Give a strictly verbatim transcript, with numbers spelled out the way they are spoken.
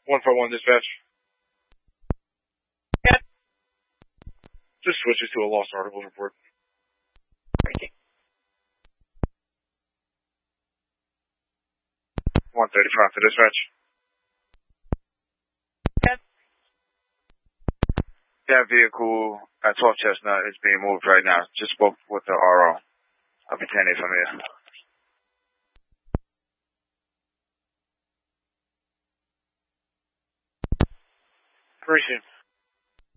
one five one dispatch. Yeah. Just switch it to a lost article report. one thirty-five to dispatch. Yeah. That vehicle at twelve Chestnut is being moved right now. Just spoke with the R O. I'll be ten from here. Appreciate it.